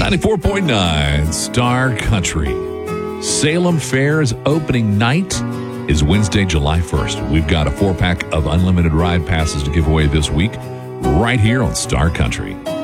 94.9 Star Country. Salem Fair's opening night is Wednesday, July 1st. We've got a 4-pack of unlimited ride passes to give away this week right here on Star Country.